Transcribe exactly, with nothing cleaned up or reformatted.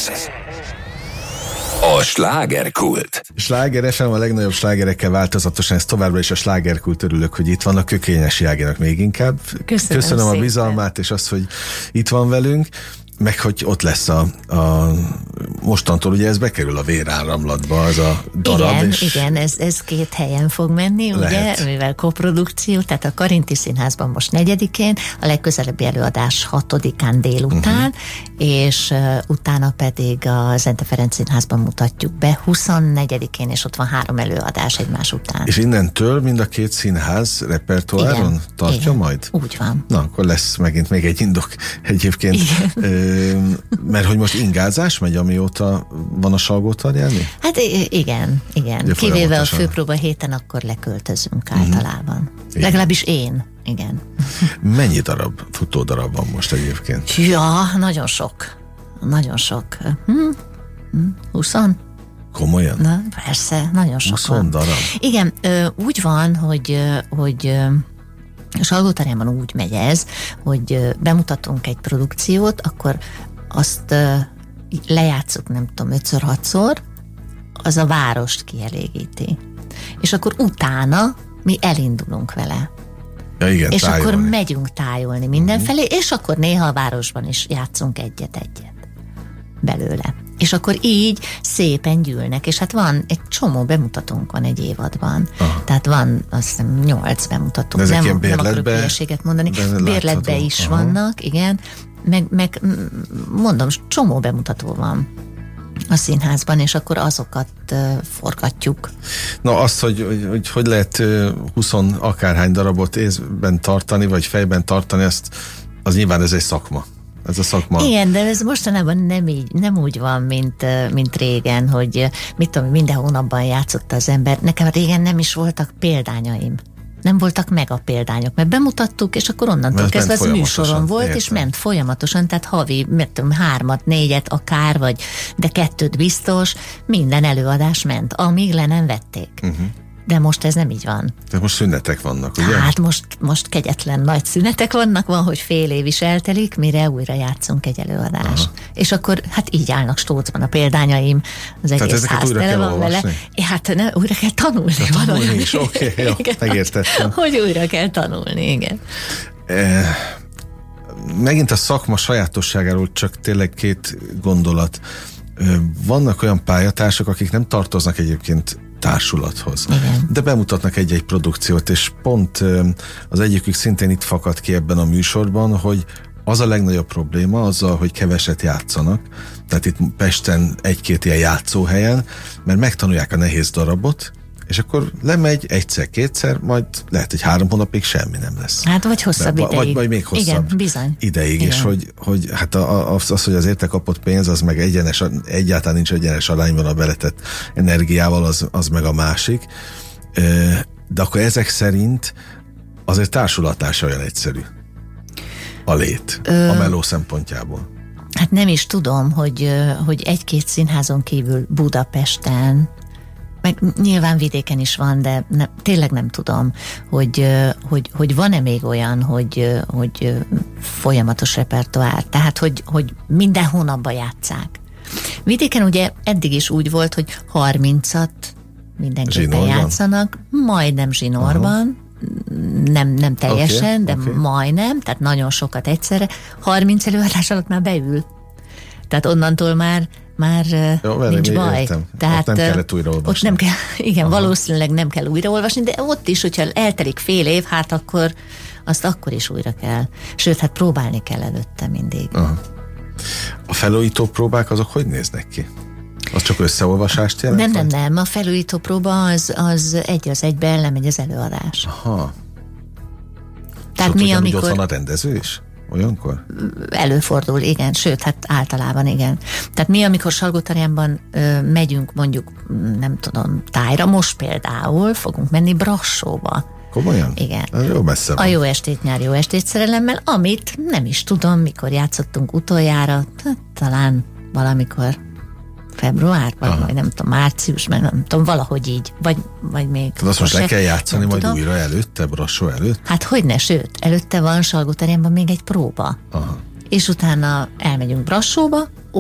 A slágerkult. Sláger ef em, a legnagyobb slágerekkel változatosan, ez továbbra is a slágerkult. Örülök, hogy itt van a Kökényes Jáginak még inkább. Köszönöm, Köszönöm szépen. a bizalmát, és azt, hogy itt van velünk, meg hogy ott lesz a, a mostantól, ugye ez bekerül a véráramlatba, az a darab. Igen, és igen, ez, ez két helyen fog menni, lehet. ugye, mivel koprodukció, tehát a Karinti Színházban most negyedikén, a legközelebbi előadás hatodikán délután, uh-huh. és uh, utána pedig a Zente Ferenc Színházban mutatjuk be huszonnegyedikén, és ott van három előadás egymás után. És innentől mind a két színház repertoáron igen, tartja igen, majd? Úgy van. Na, akkor lesz megint még egy indok egyébként. Ö, mert hogy most ingázás megy, amióta van a Salgótarjáni? Hát igen, igen. Ugye Kivéve a főpróba héten, akkor leköltözünk általában. Igen. Legalábbis én, igen. Mennyi darab, futódarab van most egyébként? Ja, nagyon sok. Nagyon sok. Hm? Hm? Huszon? Komolyan? Na, persze, nagyon sok Huszon van. darab? Igen, ö, úgy van, hogy, ö, hogy ö, a Salgótarjánban úgy megy ez, hogy ö, bemutatunk egy produkciót, akkor azt ö, lejátszuk, nem tudom, ötször-hatszor, az a várost kielégíti. És akkor utána mi elindulunk vele. Ja, igen, és tájolni. akkor megyünk tájolni mindenfelé, uh-huh. és akkor néha a városban is játszunk egyet-egyet belőle. És akkor így szépen gyűlnek, és hát van egy csomó bemutatónk van egy évadban. Aha. Tehát van azt hiszem nyolc bemutatónk. Nem, nem akarok hülyeséget mondani. Bérletbe is Aha. vannak, igen. Meg, meg mondom, csomó bemutató van a színházban, és akkor azokat uh, forgatjuk. Na azt, hogy hogy, hogy, hogy lehet uh, huszon akárhány darabot észben tartani, vagy fejben tartani, azt, az nyilván ez egy szakma. Ez a szakma. Igen, de ez mostanában nem így, nem úgy van, mint, mint régen, hogy mit tudom, minden hónapban játszott az ember. Nekem régen nem is voltak példányaim. Nem voltak meg a példányok, mert bemutattuk, és akkor onnantól kezdve az műsoron volt, értem. És ment folyamatosan, tehát havi, mert tudom, hármat, négyet akár, vagy de kettőt biztos, minden előadás ment, amíg le nem vették. Uh-huh. De most ez nem így van. De most szünetek vannak, ugye? Hát most, most kegyetlen nagy szünetek vannak, van, hogy fél év is eltelik, mire újra játszunk egy előadást. Aha. És akkor hát így állnak stócban a példányaim, az egész ház tele van vele. Hát ne, újra kell tanulni. Ja, tanulni is, oké, okay, jó, megértettem. Hogy újra kell tanulni, igen. E, megint a szakma sajátosságáról csak tényleg két gondolat. Vannak olyan pályatársak, akik nem tartoznak egyébként társulathoz. Igen. De bemutatnak egy-egy produkciót, és pont az egyikük szintén itt fakad ki ebben a műsorban, hogy az a legnagyobb probléma azzal, hogy keveset játszanak, tehát itt Pesten egy-két ilyen játszóhelyen, mert megtanulják a nehéz darabot, és akkor lemegy egyszer-kétszer, majd lehet, hogy három hónapig semmi nem lesz. Hát vagy hosszabb De, ideig. Vagy, vagy még hosszabb Igen, bizony. ideig, Igen. és hogy, hogy hát az, az, hogy az érte kapott pénz, az meg egyenes, egyáltalán nincs egyenes arányban a beletett energiával, az, az meg a másik. De akkor ezek szerint azért társulatás olyan egyszerű a lét, Ö... a meló szempontjából. Hát nem is tudom, hogy, hogy egy-két színházon kívül Budapesten, meg nyilván vidéken is van, de ne, tényleg nem tudom, hogy, hogy, hogy van-e még olyan, hogy, hogy folyamatos repertoár, tehát hogy, hogy minden hónapban játsszák. Vidéken ugye eddig is úgy volt, hogy harmincat mindenképpen zsinórban játszanak, majdnem zsinórban, nem, nem teljesen, okay, de okay. majdnem, tehát nagyon sokat egyszerre, harminc előadás alatt már beül. Tehát onnantól már már Jó, nincs baj. Értem. Tehát ott nem kellett újraolvasni. Ott nem kell, igen, Aha. valószínűleg nem kell újraolvasni, de ott is, hogyha eltelik fél év, hát akkor azt akkor is újra kell. Sőt, hát próbálni kell előtte mindig. Aha. A felújító próbák azok hogy néznek ki? Az csak összeolvasást jelent? Nem, nem, nem. A felújító próba az, az egy az egybe ellemegy az előadás. Aha. Tehát szóval mi, amikor... ott van a rendező is? Olyankor? Előfordul, igen, sőt, hát általában igen. Tehát mi, amikor Salgótarjánban ö, megyünk mondjuk, nem tudom, tájra, most például fogunk menni Brassóba. Komolyan? Igen. Ez jó messze van. A Jó estét nyár, Jó estét szerelemmel, amit nem is tudom, mikor játszottunk utoljára, talán valamikor februárban, Aha. vagy nem tudom, március, meg nem tudom, valahogy így, vagy, vagy még... Tehát azt most le kell játszani majd tudom. Újra előtte, Brassó előtt? Hát hogyne, sőt, előtte van Salgótarjánban még egy próba. Aha. És utána elmegyünk Brassóba,